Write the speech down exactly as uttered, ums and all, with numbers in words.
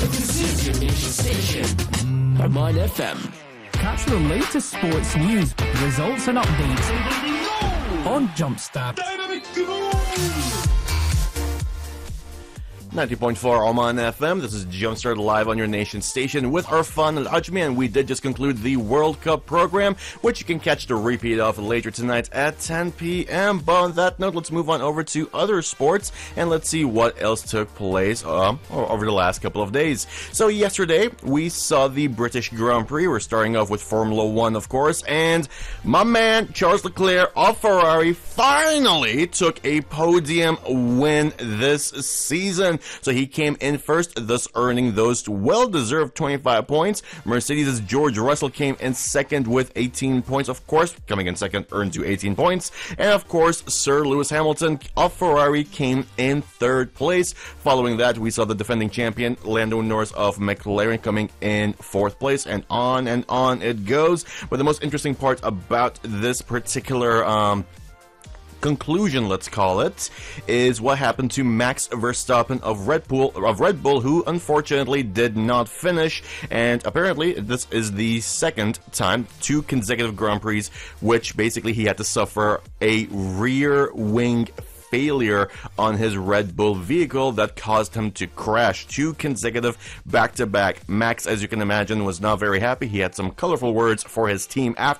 This is your nation station, Armand F M. Catch the latest sports news, results and updates on Jumpstart. ninety point four Oman F M. This is Jumpstart live on your nation station with Irfan Al-Ajmi, and we did just conclude the World Cup program, which you can catch the repeat of later tonight at ten p.m. But on that note, let's move on over to other sports, and let's see what else took place um, over the last couple of days. So yesterday, we saw the British Grand Prix. We're starting off with Formula One, of course, and my man, Charles Leclerc of Ferrari, finally took a podium win this season. So he came in first, thus earning those well-deserved twenty-five points. Mercedes' George Russell came in second with eighteen points. Of course, coming in second earned you eighteen points. And of course, Sir Lewis Hamilton of Ferrari came in third place. Following that, we saw the defending champion, Lando Norris of McLaren, coming in fourth place. And on and on it goes. But the most interesting part about this particular um, conclusion, let's call it, is what happened to Max Verstappen of Red Bull, of Red Bull, who unfortunately did not finish. And apparently, this is the second time, two consecutive Grand Prix, which basically he had to suffer a rear wing failure on his Red Bull vehicle that caused him to crash. Two consecutive back-to-back. Max, as you can imagine, was not very happy. He had some colorful words for his team after